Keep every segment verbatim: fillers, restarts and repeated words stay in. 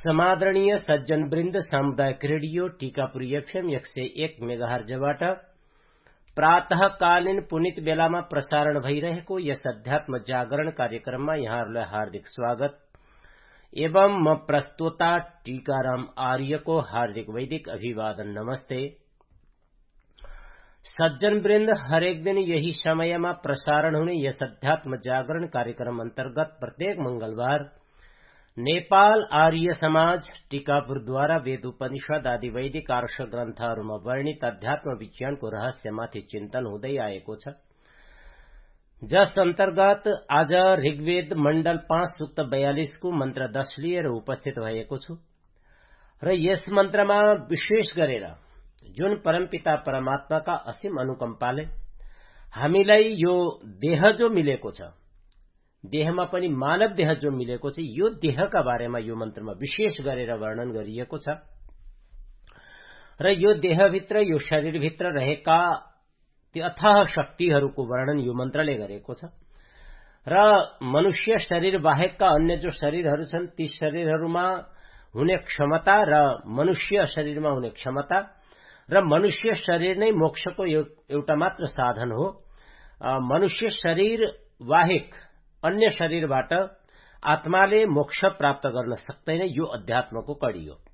समादरणीय सज्जनवृन्द, सामुदायिक radio Tikapur FM एक सय एक मेगाहर्जबाट प्रातःकालीन पुनित बेलामा प्रसारण भइरहेको यस अध्यात्म जागरण कार्यक्रममा यहाँहरूलाई हार्दिक स्वागत एवं म प्रस्तोता टीकाराम आर्यको हार्दिक वैदिक अभिवादन। नमस्ते सज्जनवृन्द, हरेक दिन यही समयमा प्रसारण हुने यस अध्यात्म जागरण कार्यक्रम अन्तर्गत प्रत्येक मंगलबार नेपाल आर्य समाज टीकापुरद्वारा वेद उपनिषद आदि वैदिक आर्ष ग्रन्थहरूमा वर्णित अध्यात्म विज्ञानको रहस्यमाथि चिन्तन हुँदै आएको छ, जस अन्तर्गत आज ऋग्वेद मण्डल पाँच सूक्त बयालीस को मन्त्र दश लिएर उपस्थित भएको छु र यस मन्त्रमा विशेष गरेर जुन परमपिता परमात्माका असीम अनुकम्पाले हामीलाई यो देह जो मिलेको छ, देहमा पनि मानव देह जो मिलेको छ, यो देहका बारेमा यो मन्त्रमा विशेष गरेर वर्णन गरिएको छ र यो देहभित्र यो शरीरभित्र रहेका ती अथाह शक्तिहरूको वर्णन यो मन्त्रले गरेको छ र मनुष्य शरीर बाहेकका अन्य जो शरीरहरू छन् ती शरीरहरूमा हुने क्षमता र मनुष्य शरीरमा हुने क्षमता र मनुष्य शरीर नै मोक्षको एउटा मात्र साधन हो। मनुष्य शरीर बाहेक अन्य शरीरबाट आत्माले मोक्ष प्राप्त गर्न सक्दैन, यो अध्यात्मको कडी हो।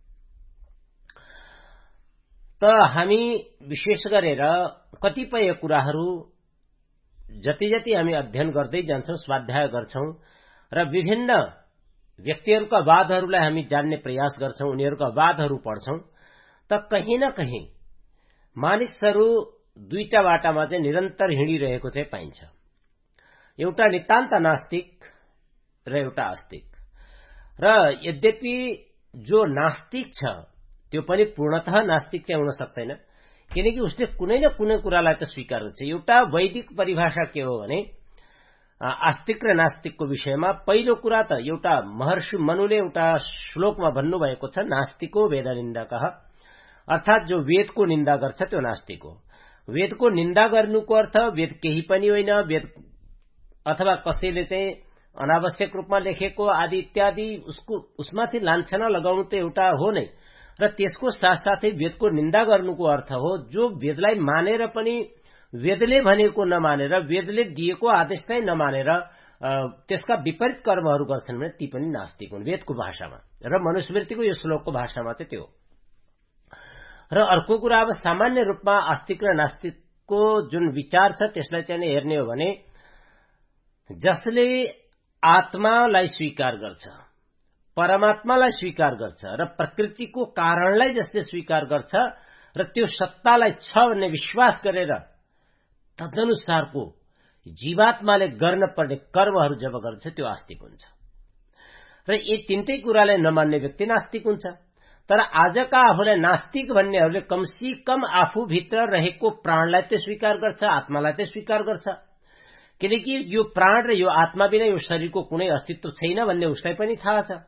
त हामी विशेष गरेर कतिपय कुराहरू जति जति हामी अध्ययन गर्दै जान्छौं, स्वाध्याय गर्छौं र विभिन्न व्यक्तिहरूका वादहरूलाई हामी जान्ने प्रयास गर्छौं, उनीहरूका वादहरू पढ्छौं, त कहीं न कहीं मानिसहरू दुईटा बाटामा चाहिँ निरन्तर हिँडिरहेको चाहिँ पाइन्छ। एउटा नितान्त नास्तिक र एउटा आस्तिक। र यद्यपि जो नास्तिक छ त्यो पनि पूर्णतः नास्तिक चाहिँ हुन सक्दैन, किनकि उसले कुनै न कुनै कुरालाई त स्वीकार गर्छ। एउटा वैदिक परिभाषा के हो भने आस्तिक र नास्तिकको विषयमा पहिलो कुरा त एउटा महर्षि मनुले एउटा श्लोकमा भन्नुभएको छ, नास्तिको वेद निन्दकः, अर्थात जो वेदको निन्दा गर्छ त्यो नास्तिक हो। वेदको निन्दा गर्नुको अर्थ वेद केही पनि होइन, वेद अथवा कसैले चाहिँ अनावश्यक रूपमा लेखेको आदि इत्यादि उसको उसमाथि लान्छना लगाउनु त एउटा हो नै, र त्यसको साथसाथै वेदको निन्दा गर्नुको अर्थ हो जो वेदलाई मानेर पनि वेदले भनेको नमानेर वेदले दिएको आदेशलाई नमानेर त्यसका विपरीत कर्महरू गर्छन् भने ती पनि नास्तिक हुन् वेदको भाषामा, र मनुस्मृतिको यो श्लोकको भाषामा चाहिँ त्यो। र अर्को कुरा, अब सामान्य रूपमा आस्तिक र नास्तिकको जुन विचार छ त्यसलाई चाहिँ हेर्ने हो भने जसले आत्मालाई स्वीकार गर्छ, परमात्मालाई स्वीकार गर्छ र प्रकृतिको कारणलाई जसले स्वीकार गर्छ र त्यो सत्तालाई छ भन्ने विश्वास गरेर तदनुसारको जीवात्माले गर्न पर्ने कर्महरू जब गर्छ त्यो आस्तिक हुन्छ। र यी तीनटै कुरालाई नमान्ने व्यक्ति नास्तिक हुन्छ। तर आजका आफूलाई नास्तिक भन्नेहरूले कमसी कम आफूभित्र रहेको प्राणलाई त स्वीकार गर्छ, आत्मालाई त स्वीकार गर्छ, किनकि यो प्राण र यो आत्मा बिना यो शरीरको कुनै अस्तित्व छैन भन्ने उसलाई पनि थाहा छ।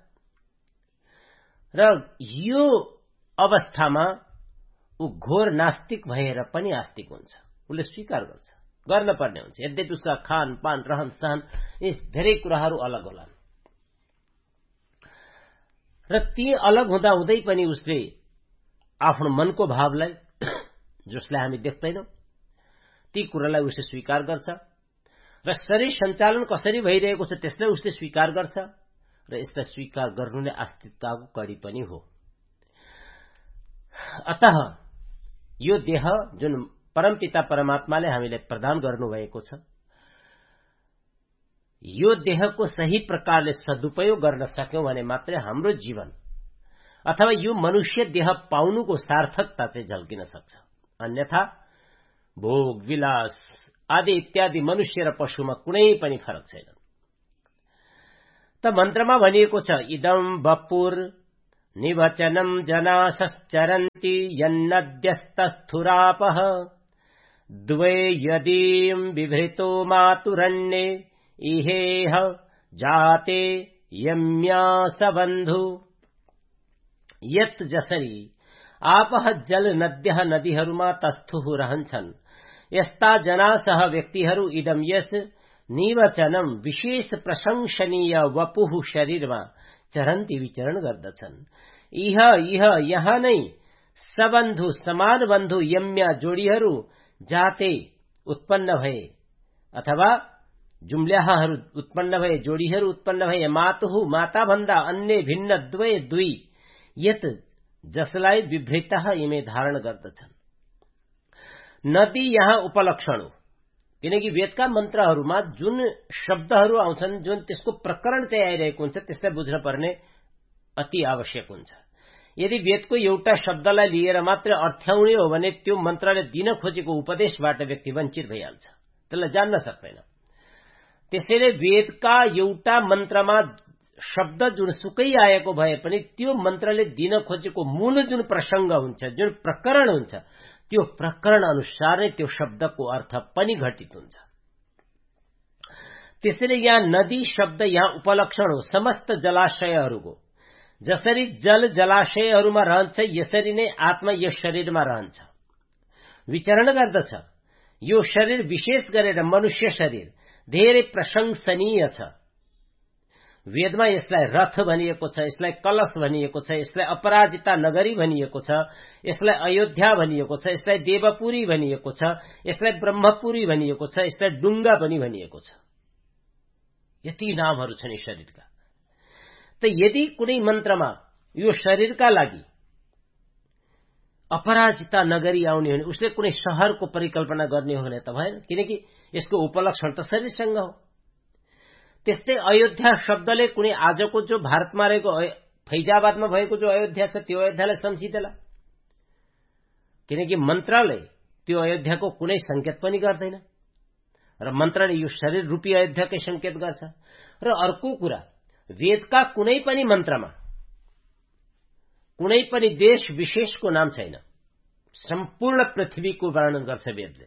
र यो अवस्थामा ऊ घोर नास्तिक भएर पनि आस्तिक हुन्छ, उसले स्वीकार गर्छ, गर्न पर्ने हुन्छ, यद्यपि उसका खानपान रहन सहन यी धेरै कुराहरू अलग होलान्। र ती अलग हुँदा हुँदै पनि उसले आफ्नो मनको भावलाई जसलाई हामी देख्दैनौं ती कुरालाई उसले स्वीकार गर्छ र शरीर सञ्चालन कसरी भइरहेको छ त्यसलाई उसले स्वीकार गर्छ र यसलाई स्वीकार गर्नु नै आस्तिकताको कडी पनि हो। अतः यो देह जुन परमपिता परमात्माले हामीलाई प्रदान गर्नुभएको छ, यो देहको सही प्रकारले सदुपयोग गर्न सक्यौं भने मात्रै हाम्रो जीवन अथवा यो मनुष्य देह पाउनुको सार्थकता चाहिँ झल्किन सक्छ। अन्यथा भोग विलास आदि इत्यादि मनुष्य र पशुमा कुनै पनि फरक छैन। त मन्त्रमा भनिएको छ, इदं वपुर निवचनं जनासश्चरन्ति यन्नद्यस्तस्थुरापः द्वे यदीं बिभृतो मातुरन्ये इहेह जाते यम्यास बन्धु। यत जसरी आपह जल नद्यः नदीहरूमा तस्थुः रहन्छन्, यस्ता जनासह व्यक्तिहरू इदम यस निवचनम विशेष प्रशंसनीय वपुः शरीरमा चरन्ती विचरण गर्दछन्। इह इह यहाँ नै सबन्धु समान बन्धु यम्या जोडीहरू जाते उत्पन्न भए अथवा जुम्ल्याहरू उत्पन्न भए, जोडीहरू उत्पन्न भए। मातुहु माता भन्दा अन्य भिन्न द्वय दुई यत जसलाई विभ्रेता इमे धारण गर्दछन्। नदी यहाँ उपलक्षण हो, किनकि वेदका मन्त्रहरूमा जुन शब्दहरू आउँछन्, जुन त्यसको प्रकरण चाहिँ आइरहेको हुन्छ, त्यसलाई बुझ्न पर्ने अति आवश्यक हुन्छ। यदि वेदको एउटा शब्दलाई लिएर मात्र अर्थ्याउने हो भने त्यो मन्त्रले दिन खोजेको उपदेशबाट व्यक्ति वञ्चित भइहाल्छ, त्यसलाई जान्न सक्दैन। त्यसैले वेदका एउटा मन्त्रमा शब्द जुन सुकै आएको भए पनि त्यो मन्त्रले दिन खोजेको मूल जुन प्रसंग हुन्छ, जुन प्रकरण हुन्छ, त्यो प्रकरण अनुसार नै त्यो शब्दको अर्थ पनि घटित हुन्छ। त्यसैले यहाँ नदी शब्द यहाँ उपलक्षण हो समस्त जलाशयहरूको। जसरी जल जलाशयहरूमा रहन्छ यसरी नै आत्मा यस शरीरमा रहन्छ, विचरण गर्दछ। यो शरीर विशेष गरेर मनुष्य शरीर धेरै प्रशंसनीय छ। वेदमा यसलाई रथ भनिएको छ, यसलाई कलश भनिएको छ, यसलाई अपराजिता नगरी भनिएको छ, यसलाई अयोध्या भनिएको छ, यसलाई देवपुरी भनिएको छ, यसलाई ब्रह्मपुरी भनिएको छ, यसलाई डुङ्गा पनि भनिएको छ। यति नामहरू छन् यस शरीरका। त यदि कुनै मन्त्रमा यो शरीरका लागि अपराजिता नगरी आउने हो भने उसले कुनै शहरको परिकल्पना गर्ने हो भने त भएन, किनकि यसको उपलक्षण त शरीरसँग हो। त्यस्तै अयोध्या शब्दले कुनै आजको जो भारतमा रहेको फैजाबादमा भएको जो अयोध्या छ त्यो अयोध्यालाई सम्झिँदैन, किनकि मन्त्रले त्यो अयोध्याको कुनै संकेत पनि गर्दैन र मन्त्रले यो शरीर रूपी अयोध्याकै संकेत गर्छ। र अर्को कुरा, वेदका कुनै पनि मन्त्रमा कुनै पनि देश विशेषको नाम छैन, सम्पूर्ण पृथ्वीको वर्णन गर्छ वेदले।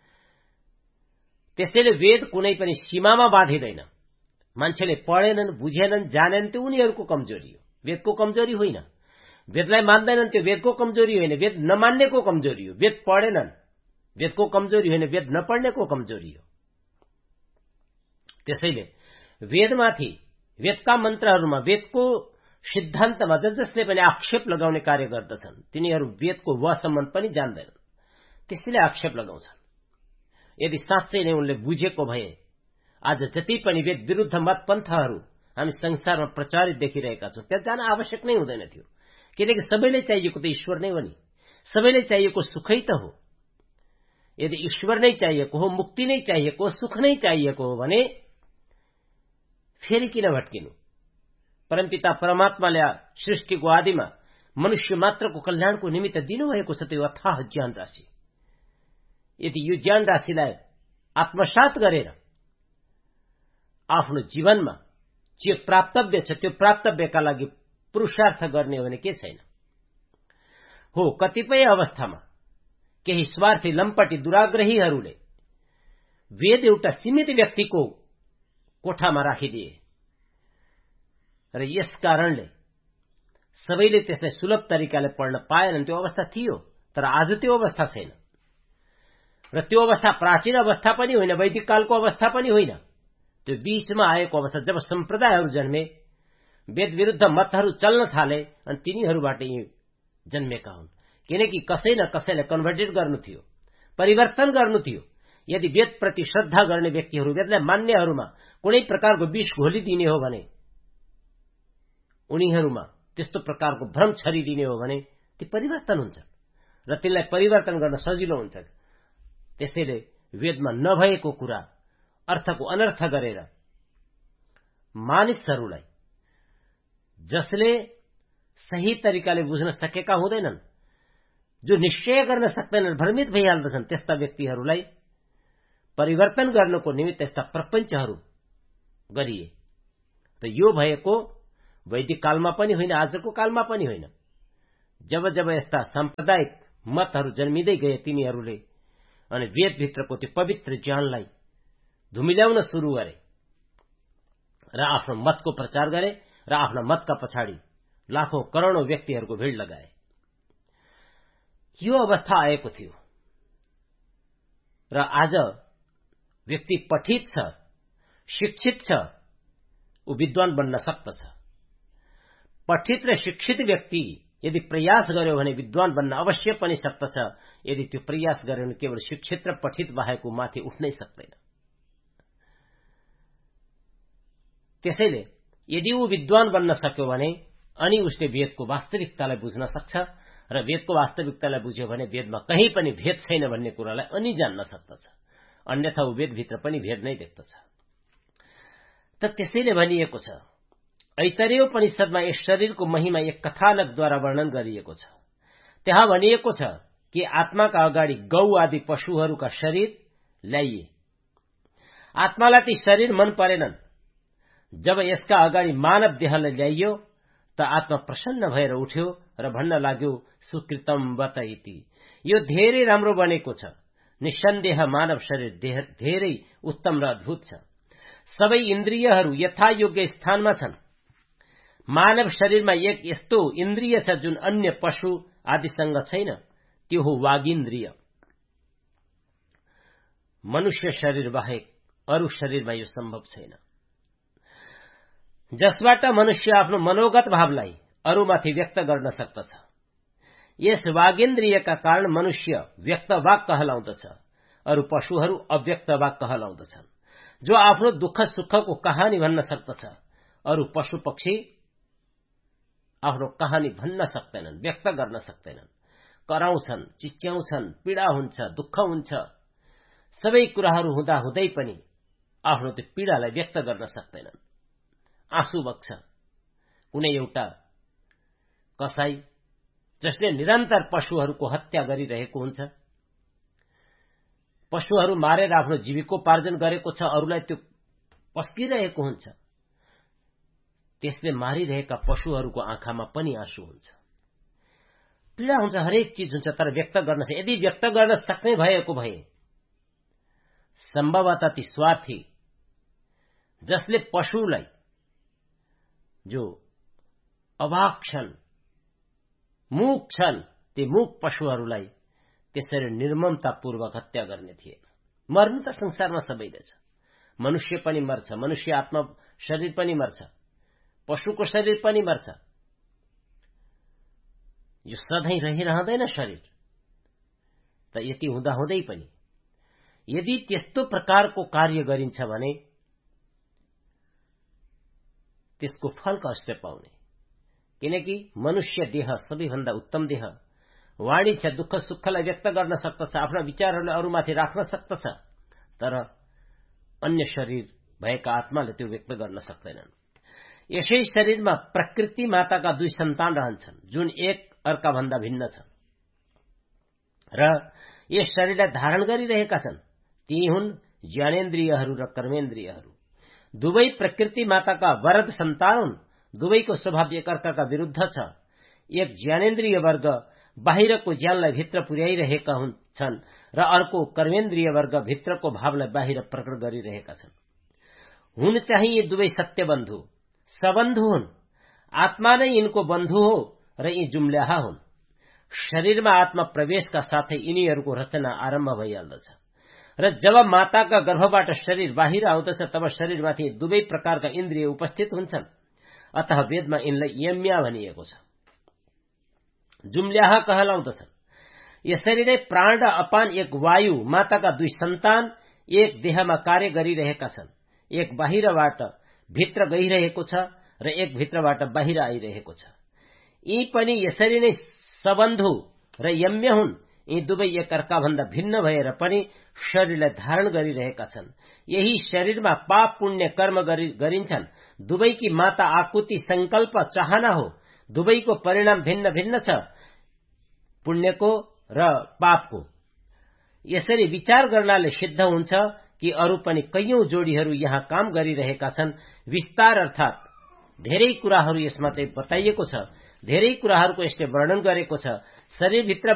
त्यसैले वेद कुनै पनि सीमामा बाँधिदैन। मान्छेले पढेनन्, बुझेनन्, जानेनन् त्यो उनीहरूको कमजोरी हो, वेदको कमजोरी होइन। वेदलाई मान्दैनन् त्यो वेदको कमजोरी होइन, वेद नमान्नेको कमजोरी हो। वेद पढेनन्, वेदको कमजोरी होइन, वेद नपढ्नेको कमजोरी हो। त्यसैले वेदमाथि, वेदका मन्त्रहरूमा, वेदको सिद्धान्तमा ज जसले पनि आक्षेप लगाउने कार्य गर्दछन् तिनीहरू वेदको वसम्म पनि जान्दैनन्, त्यसैले आक्षेप लगाउँछन्। यदि साँच्चै नै उनले बुझेको भए आज जति पनि वेद विरुद्ध मत पन्थहरू हामी संसारमा प्रचारित देखिरहेका छौं त्यहाँ जान आवश्यक नै हुँदैन थियो, किनकि सबैले चाहिएको त ईश्वर नै हो नि, सबैले चाहिएको सुखै त हो। यदि ईश्वर नै चाहिएको हो, मुक्ति नै चाहिएको हो, सुख नै चाहिएको हो भने फेरि किन भट्किनु? परमपिता परमात्माले सृष्टिको आदिमा मनुष्य मात्रको कल्याणको निमित्त दिनुभएको छ त्यो अथाह ज्ञान राशि। यदि यो ज्ञान राशिलाई आत्मसात गरेर आफ्नो जीवनमा जे प्राप्तव्य छ त्यो प्राप्तव्यका लागि पुरुषार्थ गर्ने हो भने के छैन। हो, कतिपय अवस्थामा केही स्वार्थी लम्पटी दुराग्रहीहरूले वेद एउटा सीमित व्यक्तिको कोठामा राखिदिए र यस कारणले सबैले त्यसलाई सुलभ तरिकाले पढ्न पाएनन्। त्यो अवस्था थियो, तर आज त्यो अवस्था छैन। र त्यो अवस्था प्राचीन अवस्था पनि होइन, वैदिक कालको अवस्था पनि होइन, त्यो बीचमा आएको अवस्था जब सम्प्रदायहरू जन्मे, वेद विरुद्ध मतहरू चल्न थाले अनि तिनीहरूबाट यी जन्मेका हुन्। किनकि कसै न कसैलाई कन्भर्टेड गर्नु थियो, परिवर्तन गर्नु थियो। यदि वेद प्रति श्रद्धा गर्ने व्यक्तिहरू, वेदलाई मान्नेहरूमा कुनै प्रकारको विष घोलिदिने हो भने, उनीहरूमा त्यस्तो प्रकारको भ्रम छरिदिने हो भने ती परिवर्तन हुन्छ र त्यसलाई परिवर्तन गर्न सजिलो हुन्छ। त्यसैले वेदमा नभएको कुरा, अर्थको अनर्थ गरेर मानिसहरूलाई जसले सही तरिकाले बुझ्न सकेका हुँदैनन्, जो निश्चय गर्न सक्दैनन्, भ्रमित भइहाल्दछन्, त्यस्ता व्यक्तिहरूलाई परिवर्तन गर्नको निमित्त यस्ता प्रपञ्चहरू गरिए। त यो भएको वैदिक कालमा पनि होइन, आजको कालमा पनि होइन। जब जब यस्ता साम्प्रदायिक मतहरू जन्मिँदै गए तिनीहरूले अनि वेदभित्रको त्यो पवित्र ज्ञानलाई धुमिल्याउन सुरु गरे र आफ्नो मतको प्रचार गरे र आफ्ना मतका पछाडि लाखौं करोडौं व्यक्तिहरूको भिड लगाए। यो अवस्था आएको थियो र आज व्यक्ति पठित छ, शिक्षित छ, ऊ विद्वान बन्न सक्दछ। पठित र शिक्षित व्यक्ति यदि प्रयास गर्यो भने विद्वान बन्न अवश्य पनि सक्दछ। यदि त्यो प्रयास गर्यो भने केवल शिक्षित र पठित बाहेक माथि उठ्नै सक्दैन। त्यसैले यदि ऊ विद्वान बन्न सक्यो भने अनि उसले वेदको वास्तविकतालाई बुझ्न सक्छ र वेदको वास्तविकतालाई बुझ्यो भने वेदमा कहीँ पनि भेद छैन भन्ने कुरालाई अनि जान्न सक्दछ। अन्यथा ऊ वेदभित्र पनि भेद नै देख्दछ। त त्यसैले भनिएको छ, ऐतरेय उपनिषदमा यस शरीरको महिमा एक कथानकद्वारा वर्णन गरिएको छ। त्यहाँ भनिएको छ कि आत्माका अगाडि गौ आदि पशुहरूका शरीर ल्याइए। आत्मालाई ती शरीर मन परेनन्। जब यसका अगाडि मानव देहलाई ल्याइयो त आत्मा प्रसन्न भएर उठ्यो र भन्न लाग्यो, सुकृतम बत इति, यो धेरै राम्रो बनेको छ। निसन्देह मानव शरीर धेरै उत्तम र अद्भुत छ। सबै इन्द्रियहरू यथा योग्य स्थानमा छन्। मानव शरीरमा एक यस्तो इन्द्रिय छ जुन अन्य पशु आदिसँग छैन, त्यो हो वागिन्द्रिय। मनुष्य शरीर बाहेक अरू शरीरमा यो सम्भव छैन, जसबाट मनुष्य आफ्नो मनोगत भावलाई अरूमाथि व्यक्त गर्न सक्दछ। यस वागेन्द्रियका कारण मनुष्य व्यक्त वाक कहलाउँदछ, अरू पशुहरू अव्यक्त वाक कहलाउँदछन्। जो आफ्नो दुःख सुखको कहानी भन्न सक्दछ, अरू पशु पक्षी आफ्नो कहानी भन्न सक्दैनन्, व्यक्त गर्न सक्दैनन्। कराउँछन्, चिच्याउँछन्, पीडा हुन्छ, दुःख हुन्छ, सबै कुराहरू हुँदा हुँदै पनि आफ्नो त्यो पीडालाई व्यक्त गर्न सक्दैनन्। आँसु बग्छ। कुनै एउटा कसाई जसले निरन्तर पशुहरूको हत्या गरिरहेको हुन्छ, पशुहरू मारेर आफ्नो जीविकोपार्जन गरेको छ, अरूलाई त्यो पस्किरहेको हुन्छ, त्यसले मारिरहेका पशुहरूको आँखामा पनि आँसु हुन्छ, पीडा हुन्छ, हरेक चीज हुन्छ, तर व्यक्त गर्न सक्छ। यदि व्यक्त गर्न सक्ने भएको भए सम्भवतः ती स्वार्थी जसले पशुलाई जो अभाग छन्, मूक छन्, ती मूक पशुहरूलाई त्यसरी निर्ममतापूर्वक हत्या गर्ने थिए। मर्नु त संसारमा सबैले छ। मनुष्य पनि मर्छ, मनुष्य आत्मा शरीर पनि मर्छ, पशुको शरीर पनि मर्छ। यो सधैँ रहिरहँदैन शरीर। त यति हुँदा हुँदै पनि यदि त्यस्तो प्रकारको कार्य गरिन्छ भने त्यसको फल कसले पाउने? किनकि मनुष्य देह सबैभन्दा उत्तम देह। वाणी छ, दुःख सुखलाई व्यक्त गर्न सक्दछ, आफ्ना विचारहरूलाई अरूमाथि राख्न सक्दछ, तर अन्य शरीर भएका आत्माले त्यो व्यक्त गर्न सक्दैनन्। यसै शरीरमा प्रकृति माताका दुई सन्तान रहन्छन् जुन एक अर्काभन्दा भिन्न छन् र यस शरीरलाई धारण गरिरहेका छन्। ती हुन् ज्ञानेन्द्रियहरू र कर्मेन्द्रियहरू। दुवै प्रकृति माताका वरद सन्तान हुन्। दुवैको स्वभाव एकअर्काका विरुद्ध छ। एक ज्ञानेन्द्रिय वर्ग बाहिरको ज्ञानलाई भित्र पुर्याइरहेका हुन्छन् र अर्को कर्मेन्द्रिय वर्ग भित्रको भावलाई बाहिर प्रकट गरिरहेका छन्। हुन चाहिँ यी दुवै सत्य बन्धु, सबन्धु हुन्। आत्मा नै यिनको बन्धु हो र यी जुम्ल्याहा हुन्। शरीरमा आत्मा प्रवेशका साथै यिनीहरूको रचना आरम्भ भइहाल्दछ र जब माताका गर्भबाट शरीर बाहिर आउँदछ तब शरीरमाथि दुवै प्रकारका इन्द्रिय उपस्थित हुन्छन्। अतः वेदमा यिनलाई यम्या भनिएको छ, जुम्ल्याहा कहलाउँदछन्। यसरी नै प्राण र अपान एक वायु माताका दुई सन्तान एक देहमा कार्य गरिरहेका छन्। एक बाहिरबाट भित्र गइरहेको छ र एक भित्रबाट बाहिर आइरहेको छ। यी पनि यसरी नै सबन्धु र यम्य हुन्। यी दुवै एक अर्काभन्दा भिन्न भएर पनि शरीरलाई धारण गरिरहेका छन्। यही शरीरमा पाप पुण्य कर्म गरिन्छन्। दुवैकी माता आकुति संकल्प चाहना हो। दुवैको परिणाम भिन्न भिन्न छ, पुण्यको र पापको। यसरी विचार गर्नाले सिद्ध हुन्छ कि अरू पनि कैयौं जोडीहरू यहाँ काम गरिरहेका छन्। विस्तार अर्थात धेरै कुराहरू यसमा चाहिँ बताइएको छ, धेरै कुराहरूको यसले वर्णन गरेको छ। शरीरभित्र